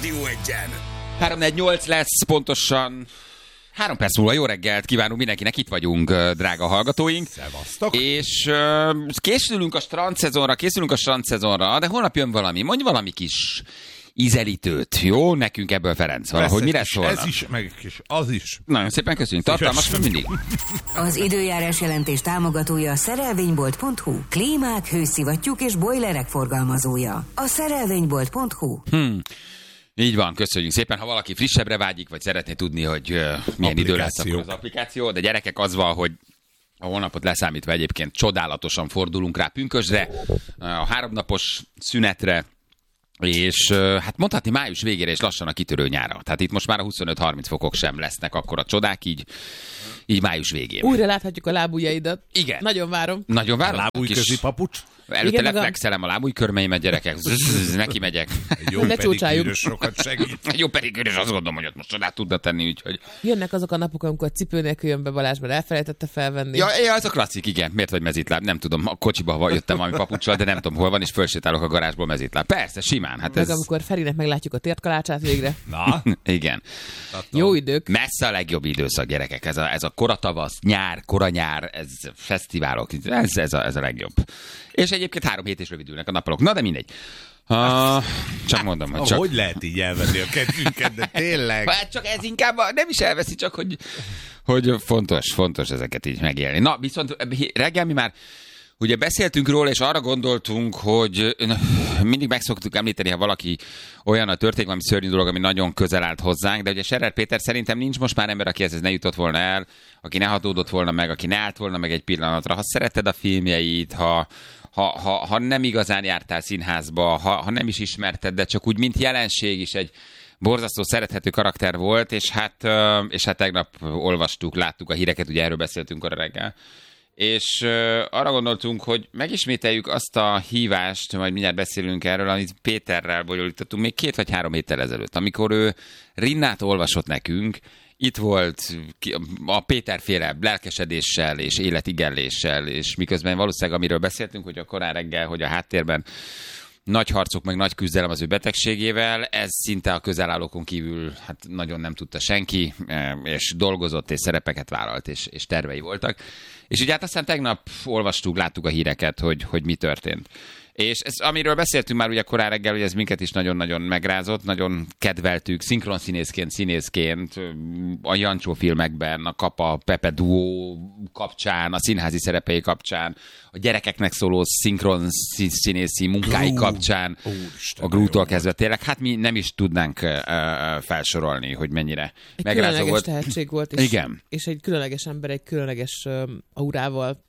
Rádió Egyen. 3-4-8 lesz pontosan 3 perc múlva. Jó reggelt kívánunk mindenkinek, itt vagyunk, drága hallgatóink. Szevasztok. És készülünk a strandszezonra, de holnap jön valami. Mondj valami kis ízelítőt, jó? Nekünk ebből, Ferenc, valahogy mire szólna? Ez is, meg az is. Nagyon szépen köszönjük. Tartalmas, mint mindig. Az időjárás jelentés támogatója a szerelvénybolt.hu. Klímák, hőszivattyúk és bojlerek forgalmazója. A szerelvénybolt.hu. Így van, köszönjük szépen. Ha valaki frissebbre vágyik, vagy szeretné tudni, hogy milyen idő lesz, akkor az applikáció. De gyerekek, az van, hogy a holnapot leszámítva egyébként csodálatosan fordulunk rá pünkösdre, a 3 napos szünetre, és hát mondhatni május végére és lassan a kitörő nyára. Tehát itt most már a 25-30 fokok sem lesznek akkor a csodák, így május végén. Újra láthatjuk a lábujjaidat. Igen. Nagyon várom. Nagyon várom. Lábújközi papucs. Előtte leflexelem a lábújkörmeimet, gyerekek. Neki megyek. Jó pedikűrös sokat segít. Jó pedikűrös, azt gondolom, hogy ott most csodát tudna tenni, úgyhogy... Jönnek azok a napok, amikor a cipő nélkül jön be Balázs, mert elfelejtette felvenni. Ja, ez a klasszik, igen. Miért vagy mezitláb? Nem tudom, a kocsiba jöttem valami papuccsal, de nem tudom hol van, és fölsétálok a garázsból mezitláb. Persze, simán. Hát meg amikor Ferinek meglátjuk a tértkalácsát végre. Na? Igen. Jó idők. Messze a legjobb időszak, gyerekek. Ez a koratavasz, nyár, koranyár, ez fesztiválok, ez a legjobb. És egyébként 3 hét is rövidülnek a nappalok. Na, de mindegy. Csak mondom, hogy csak... Hogy lehet így elvenni a kedvünket, de tényleg? Hát csak ez inkább nem is elveszi, csak hogy fontos ezeket így megélni. Na, viszont reggel mi már ugye beszéltünk róla, és arra gondoltunk, hogy mindig meg szoktuk említeni, ha valaki olyan történik valami szörnyű dolog, ami nagyon közel állt hozzánk, de ugye Scherer Péter szerintem nincs most már ember, aki ez ne jutott volna el, aki ne hatódott volna meg, aki ne állt volna meg egy pillanatra. Ha szeretted a filmjeit, ha nem igazán jártál színházba, ha nem is ismerted, de csak úgy, mint jelenség is egy borzasztó szerethető karakter volt, és hát tegnap olvastuk, láttuk a híreket, ugye erről beszéltünk arra reggel, és arra gondoltunk, hogy megismételjük azt a hívást, majd mindjárt beszélünk erről, amit Péterrel bonyolítottunk még 2 vagy 3 héttel ezelőtt, amikor ő Rinnát olvasott nekünk. Itt volt a Péterféle lelkesedéssel és életigelléssel, és miközben valószínűleg amiről beszéltünk, hogy a korán reggel, hogy a háttérben nagy harcok, meg nagy küzdelem az ő betegségével, ez szinte a közelállókon kívül hát nagyon nem tudta senki, és dolgozott, és szerepeket vállalt, és tervei voltak. És ugye hát aztán tegnap olvastuk, láttuk a híreket, hogy mi történt. És ez, amiről beszéltünk már ugye korán reggel, hogy ez minket is nagyon-nagyon megrázott, nagyon kedveltük, színészként, a Jancsó filmekben, a Kapa Pepe duó kapcsán, a színházi szerepei kapcsán, a gyerekeknek szóló színészi munkái kapcsán, a Grútól kezdve tényleg, hát mi nem is tudnánk felsorolni, hogy mennyire egy megrázó volt. Tehetség volt, és egy különleges ember, egy különleges aurával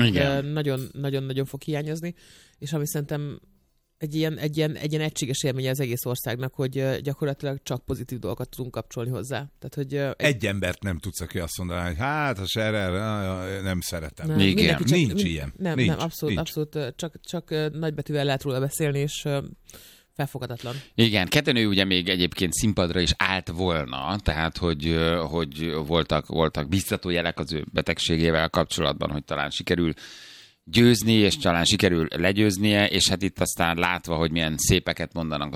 nagyon-nagyon fog hiányozni. És ami szerintem egy ilyen egységes élménye az egész országnak, hogy gyakorlatilag csak pozitív dolgokat tudunk kapcsolni hozzá. Tehát, hogy egy embert nem tudsz, aki azt mondaná, hogy hát a Scherer nem szeretem. Nem, nincs ilyen. Nem, abszolút csak nagybetűvel lehet róla beszélni, és felfogadatlan. Igen, Kettenő ugye még egyébként színpadra is állt volna, tehát hogy voltak biztató jelek az ő betegségével kapcsolatban, hogy talán sikerül győzni, és talán sikerül legyőznie, és hát itt aztán látva, hogy milyen szépeket mondanak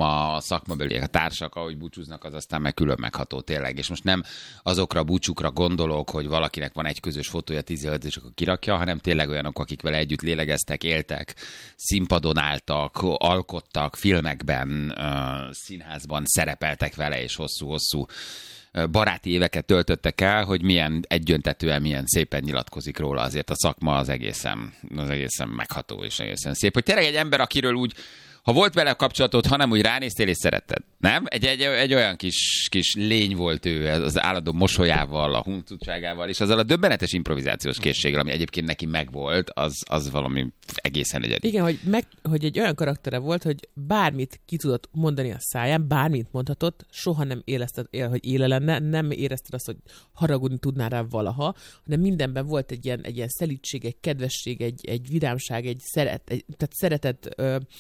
a szakmabeliek, a társak, ahogy búcsúznak, az aztán meg külön megható tényleg. És most nem azokra a búcsúkra gondolok, hogy valakinek van egy közös fotója 10 év, és akkor kirakja, hanem tényleg olyanok, akik vele együtt lélegeztek, éltek, színpadon álltak, alkottak, filmekben, színházban szerepeltek vele, és hosszú-hosszú baráti éveket töltöttek el, hogy milyen egyöntetően, milyen szépen nyilatkozik róla, azért a szakma az egészen megható és egészen szép. Hogy tényleg egy ember, akiről úgy, ha volt vele kapcsolatod, hanem úgy ránéztél és szeretted, nem? Egy olyan kis lény volt ő, az állandó mosolyával, a huncutságával, és azzal a döbbenetes improvizációs készséggel, ami egyébként neki megvolt, az valami egészen egyedi. Igen, hogy egy olyan karaktere volt, hogy bármit ki tudott mondani a száján, bármit mondhatott, soha nem érezted, hogy éle lenne, nem érezted azt, hogy haragudni tudná rá valaha, hanem mindenben volt egy ilyen szelídség, egy kedvesség, egy vidámság, tehát szeretet,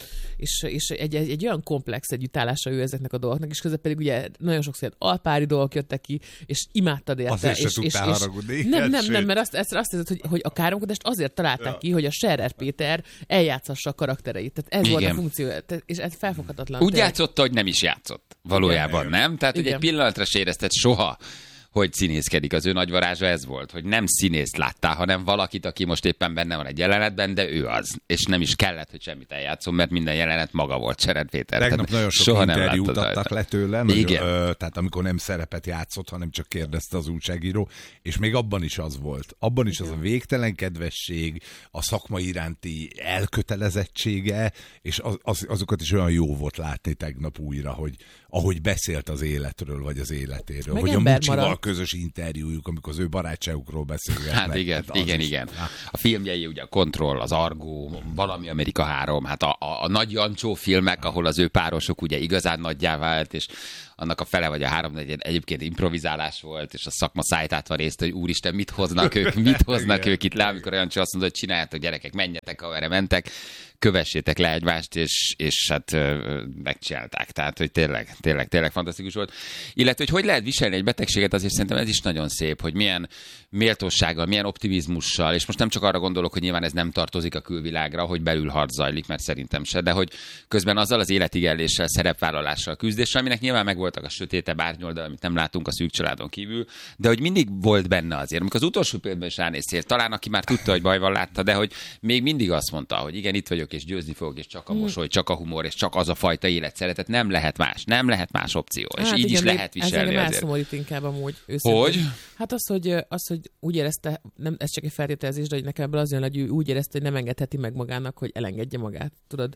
és egy olyan komplex együttállása ő ezeknek a dolgoknak, és közben pedig ugye nagyon sokszor ilyen alpári dolgok jöttek ki, és imádtad érte. Azért se tudtál haragudni. Nem, mert azt hiszed, hogy a káromkodást azért találták ki, hogy a Scherer Péter eljátszassa a karaktereit. Tehát ez volt a funkció, és ez felfoghatatlan. Úgy játszotta, hogy nem is játszott. Valójában nem. Tehát, hogy egy pillanatra se érezted soha, hogy színészkedik. Az ő nagy varázsa ez volt, hogy nem színészt láttál, hanem valakit, aki most éppen benne van egy jelenetben, de ő az. És nem is kellett, hogy semmit eljátszom, mert minden jelenet maga volt Scherer Péter. Tegnap nagyon sok interjút adtak le tőle, Igen. Tehát amikor nem szerepet játszott, hanem csak kérdezte az újságíró, és még abban is az volt. Abban is az a végtelen kedvesség, a szakma iránti elkötelezettsége, és azokat is olyan jó volt látni tegnap újra, hogy ahogy beszélt az életről, vagy az életéről. Meg vagy a Mucsival közös interjújuk, amikor az ő barátságukról beszélgetnek. Hát igen. A filmjei ugye a Kontroll, az Argó, valami Amerika 3, hát a Nagy Jancsó filmek, ahol az ő párosok ugye igazán nagyjá vált, és annak a fele vagy a 3 egyébként improvizálás volt, és a szakma szájtátva részt, hogy úristen, mit hoznak ők itt le, amikor olyan azt mondta, hogy csináljátok gyerekek, menjetek, amerre mentek, kövessétek le egymást, és hát megcsinálták. Tehát, hogy tényleg fantasztikus volt. Illetve, hogy lehet viselni egy betegséget, azért szerintem ez is nagyon szép, hogy milyen méltósággal, milyen optimizmussal, és most nem csak arra gondolok, hogy nyilván ez nem tartozik a külvilágra, hogy belül harc zajlik, mert szerintem se, de hogy közben azzal az életigelléssel, szerepvállalással, küzdéssel, aminek nyilván megvoltak a sötétebb árnyoldal, amit nem látunk a szűk családon kívül, de hogy mindig volt benne azért. Amikor az utolsó pillanatban is ránéztél, talán aki már tudta, hogy baj van, látta, de hogy még mindig azt mondta, hogy igen, itt vagyok, és győzni fogok, és csak a mosoly, csak a humor, és csak az a fajta életszeretet, nem lehet más opció. És hát így igen, is lehet viselni azért. Elszomorít inkább amúgy. Hogy? Hát az, hogy úgy érezte, nem, ez csak egy feltételezés, de hogy nekem ebből az jön, hogy úgy érezte, hogy nem engedheti meg magának, hogy elengedje magát, tudod?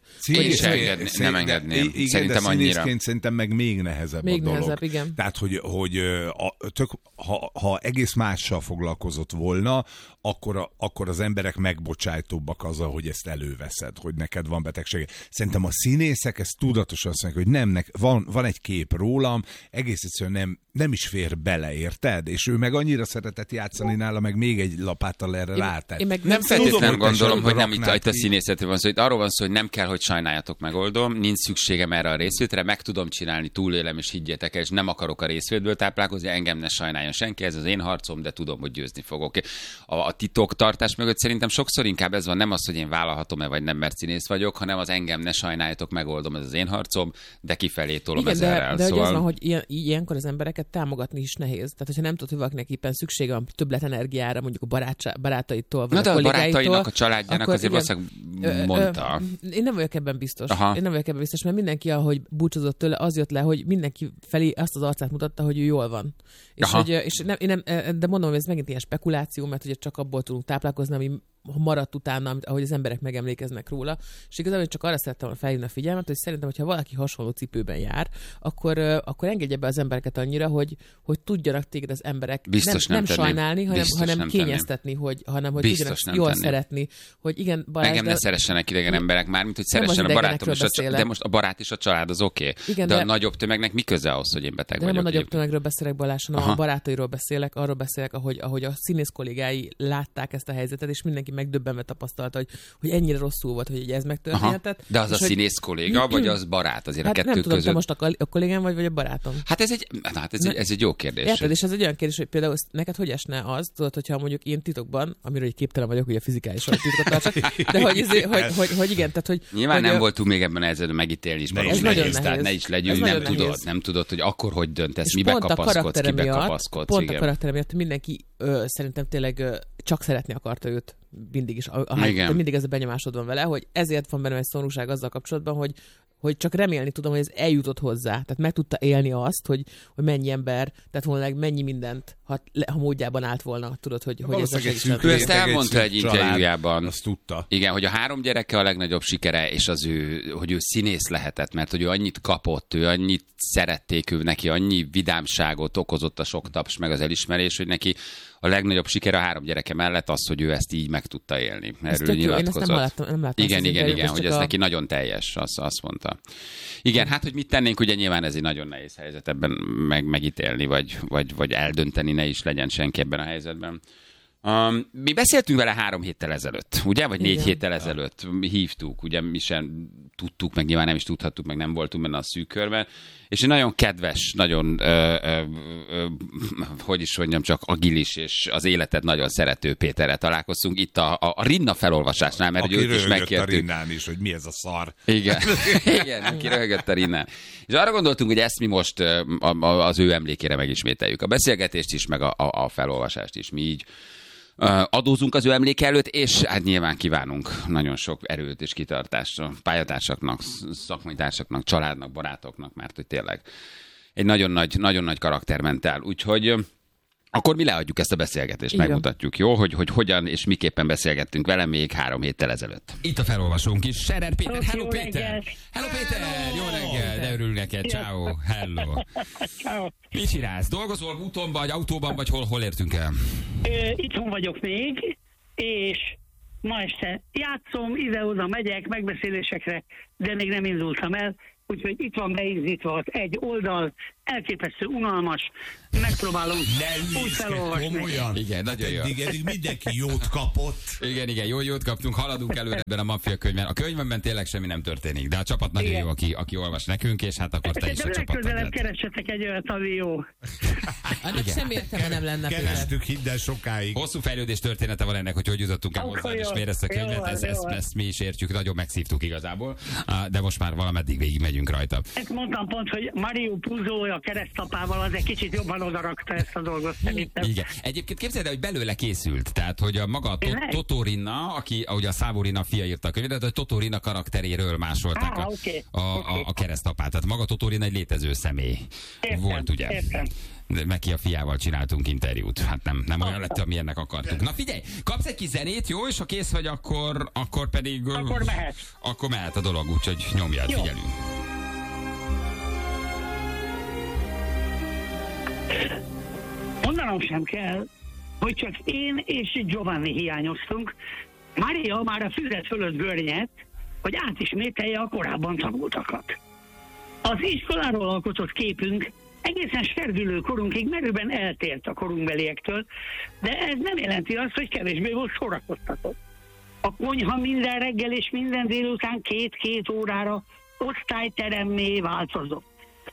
Nem engedném. Szerintem annyira. Színészként szerintem meg még nehezebb a dolog. Nehezebb, igen. Tehát, hogy ha egész mással foglalkozott volna, akkor az emberek megbocsájtóbbak azzal, hogy ezt előveszed, hogy neked van betegsége. Szerintem a színészek ezt tudatosan azt mondják, hogy nem, van egy kép rólam, egész egyszerűen nem is fér bele, érted? És ő meg annyira szeretett játszani nála, meg még egy lapáttal erre rátett. Nem feltétlenül gondolom, hogy nem itt a színészetről van szó. Itt arról van szó, hogy nem kell, hogy sajnáljatok, megoldom, nincs szükségem erre a részvétre, meg tudom csinálni, túlélem, és higgyétek el, és nem akarok a részvétből táplálkozni, engem ne sajnáljon senki, ez az én harcom, de tudom, hogy győzni fogok. A titoktartás mögött szerintem sokszor inkább ez van, nem az, hogy én vállalhatom-e vagy nem, mert színész vagyok, hanem az engem ne sajnáljatok, megoldom, ez az én harcom, de kifelé tolom ezerrel. De szóval... az van, hogy ilyenkor az embereket támogatni is nehéz. Tehát, hogyha nem tudod, hogy valakinek éppen szüksége van többlet energiára, mondjuk a barátaitól, vagy a barátainak, a családjának azért valószínűleg mondta. Én nem vagyok ebben biztos. Mert mindenki, ahogy búcsúzott tőle, az jött le, hogy mindenki felé azt az arcát mutatta, hogy ő jól van. De mondom, hogy ez megint ilyen spekuláció, mert ugye csak abból tudunk táplálkozni, ami maradt utána, ahogy az emberek megemlékeznek róla. És igazából csak arra szerettem volna felhívni a figyelmet, hogy szerintem, hogyha valaki hasonló cipőben jár, akkor engedje be az embereket annyira, hogy tudjanak téged az emberek nem sajnálni, hanem kényeztetni, hogy tudjanak jól szeretni. Hogy igen, Balázs, engem ne szeressenek idegen emberek már, mint hogy szeressen a barátom is, de most a barát és a család az oké. De a nagyobb tömegnek mi köze ahhoz, hogy én beteg vagyok? Nem a nagyobb tömegről beszélek, Balázs, hanem a barátairól beszélek, arról beszélek, ahogy a színész kollégái látták ezt a helyzetet, és mindenki megdöbbenve tapasztalta, hogy ennyire rosszul volt, hogy ez megtörténhetett. De az a színész kolléga, vagy az barát? Azért hát a kettő nem tudom, között... te most a kollégám vagy a barátom? Hát ez egy jó kérdés. Érted, és ez egy olyan kérdés, hogy például neked hogy esne az, tudod, hogyha mondjuk én titokban, amiről egy képtelen vagyok, hogy a fizikálisan titkot tartsak, de hogy igen, tehát hogy... Nyilván nem voltunk még ebben a helyzetben megítélni is, ez nagyon nehéz. Tehát ne is legyünk, nem tudod, hogy akkor hogy döntesz, mibe kapaszkodsz, kibe kapaszkodsz. Pont a karaktere miatt mindenki szerintem tényleg csak szeretni akarta őt mindig is. Mindig ez a benyomásod van vele, hogy ezért van bennem egy szomorúság azzal kapcsolatban, hogy csak remélni tudom, hogy ez eljutott hozzá. Tehát meg tudta élni azt, hogy mennyi ember, tehát volna mennyi mindent, ha módjában állt volna, tudod, hogy ez a segítsen. Ő ezt elmondta egy interjújában. Azt tudta. Igen, hogy a 3 gyereke a legnagyobb sikere, és hogy ő színész lehetett, mert hogy ő annyit kapott, ő annyit szerették, ő neki annyi vidámságot okozott a sok taps, meg az elismerés, hogy neki a legnagyobb sikere a 3 gyereke mellett az, hogy ő ezt így meg tudta élni. Erről nyilatkozott. Én ezt nem láttam. Igen, hogy ez neki nagyon teljes, azt mondta. Igen, hát hogy mit tennénk, ugye nyilván ez egy nagyon nehéz helyzet ebben megítélni, vagy eldönteni, ne is legyen senki ebben a helyzetben. Mi beszéltünk vele 3 héttel ezelőtt, ugye? Vagy 4 Igen. héttel ezelőtt hívtuk, ugye mi sem tudtuk, meg nyilván nem is tudhattuk, meg nem voltunk benne a szűk körben. És egy nagyon kedves, nagyon, hogy is mondjam, csak agilis, és az életet nagyon szerető Péterrel találkoztunk itt a Rinna felolvasásnál, mert aki őt is röhögött megkértük. a Rinnán is, hogy mi ez a szar. Igen, igen, aki röhögött a Rinnán. És arra gondoltunk, hogy ezt mi most az ő emlékére megismételjük. A beszélgetést is, meg a felolvasást is. Mi így adózunk az ő emléke előtt, és hát nyilván kívánunk nagyon sok erőt és kitartást a pályatársaknak, szakmai társaknak, családnak, barátoknak, mert hogy tényleg egy nagyon nagy karakter ment el. Úgyhogy akkor mi leadjuk ezt a beszélgetést, megmutatjuk, jó? Hogy hogyan és miképpen beszélgettünk vele még 3 héttel ezelőtt. Itt a felolvasónk is, Scherer Péter. Hello Péter! Hello Péter! Jó reggel! De örülünk neked. Ciao. Hello. Mit csinálsz? Dolgozol úton vagy, autóban vagy, hol értünk el? Itthon vagyok még, és ma este játszom, ide-oda megyek megbeszélésekre, de még nem indultam el. Úgyhogy itt van beízítva egy oldal, elképesztő unalmas, megpróbálom úgy felolvasni. Komolyan? Igen, nagyon jó. Eddig mindenki jót kapott. Igen, jót kaptunk, haladunk előre ebben a Maffia könyvben. A könyvben tényleg semmi nem történik, de a csapat nagyon jó, aki olvas nekünk, és hát akkor te is a csapat. Legközelebb keressetek egy olyat, ami jó. Annak semmi értelme nem lenne. Kerestük, hidd el, sokáig. Hosszú fejlődés története van ennek, hogy jutottunk el hozzá, és miért ezt a könyvet, ezt mi is értjük, nagyon megszívtuk igazából, de most már valameddig végig megyünk rajta. Ezt mondtam pont, hogy Mario Puzo a keresztapával az egy kicsit jobban odarakta ezt a dolgot szerintem. Igen. Egyébként képzeld el, hogy belőle készült, tehát hogy a maga Totó Rinna, aki ahogy a Szávó Rinna fia írta a könyvet, de a Totó Rinna karakteréről másolták a keresztapát. Tehát maga Totó Rinna egy létező személy volt, ugye? Értem. Neki a fiával csináltunk interjút. Hát nem olyan lett, amilyennek akartuk. Na figyelj, kapsz egy kis zenét, jó? És ha kész vagy, akkor pedig... Akkor mehet. Akkor mehet a dolog, úgyhogy nyomjad, jó. Figyelünk. Mondanom sem kell, hogy csak én és Giovanni hiányoztunk. Mária már a füzet fölött görnyett, hogy átismételje a korábban tanultakat. Az iskoláról alkotott képünk egészen serdülő korunkig merőben eltért a korunkbeliektől, de ez nem jelenti azt, hogy kevésbé volt szórakoztató. A konyha minden reggel és minden délután 2-2 órára osztályteremmé változott.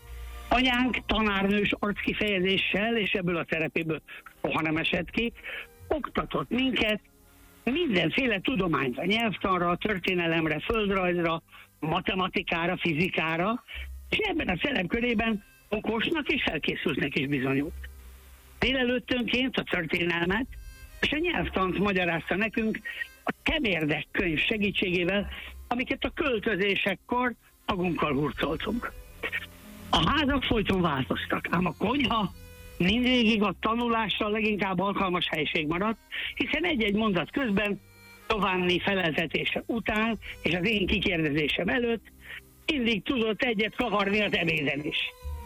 Anyánk tanárnős arckifejezéssel, és ebből a terepéből soha nem esett ki, oktatott minket mindenféle tudományra, nyelvtanra, történelemre, földrajzra, matematikára, fizikára, és ebben a szerepkörében okosnak és felkészültnek is bizonyult. Délelőttönként a történelmet és a nyelvtant magyarázta nekünk a Temérdek könyv segítségével, amiket a költözésekkor magunkkal hurcoltunk. A házak folyton változtak, ám a konyha mindvégig a tanulással leginkább alkalmas helység maradt, hiszen egy-egy mondat közben, Giovanni feleltetése után és az én kikérdezésem előtt mindig tudott egyet kavarni az ebéden is.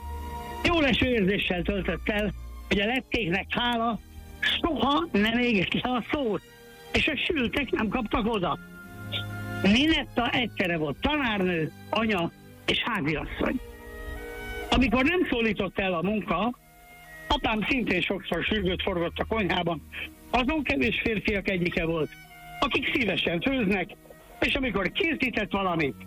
Jó leső érzéssel töltött el, hogy a lettéknek hála soha nem égett le a szót, és a sültek nem kaptak oda. Ninetta egyszerre volt tanárnő, anya és háziasszony. Amikor nem szólított el a munka, apám szintén sokszor sürgőt forgott a konyhában. Azon kevés férfiak egyike volt, akik szívesen főznek, és amikor készített valamit,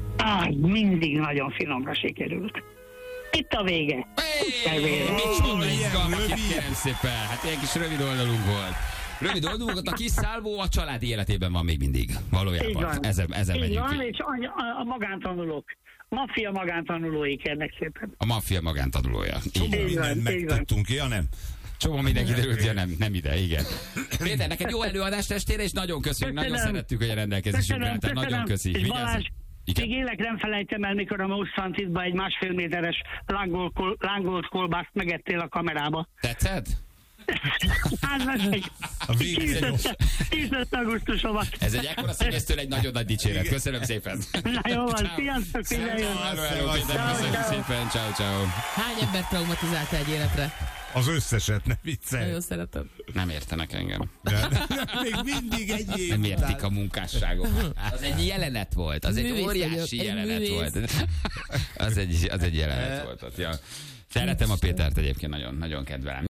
mindig nagyon finomra sikerült. Itt a vége. Micsoda izgalmas, kérem szépen. Hát ilyen kis rövid oldalunk volt. Rövid oldalunk volt, a kis Szálvó a családi életében van még mindig. Valójában. Ezen megyünk van, ki. és a magántanulók. Maffia magántanulói, kérlek szépen. A maffia magántanulója. Mindent megtudtunk, ja nem? Csomó mindenki derült, ja nem ide, igen. Péter, neked jó előadást estére, és nagyon köszönjük, nagyon szerettük, hogy a rendelkezésünkre álltál. Nagyon köszi. És Balázs, még élek nem felejtem el, mikor a Moustantitba egy 1,5 méteres lángolt kolbászt megettél a kamerába. Tetszett? A végre Tízött augusztusomat. Ez egy ekkora színésztől egy nagyon nagy dicséret. Köszönöm szépen. Na jó van, sziasztok, Hello, Péter, köszönjük szépen. Ciao. Hány ember traumatizálta egy életre? Az összeset, ne viccelj. Nagyon szeretem. Nem értenek engem. Még mindig egy év Nem értik után. a munkásságomat. Az egy jelenet volt. Az egy Művész óriási vagyok, egy jelenet művész. volt. Az egy jelenet volt. Ja. Szeretem a Pétert egyébként, nagyon, nagyon kedvelem.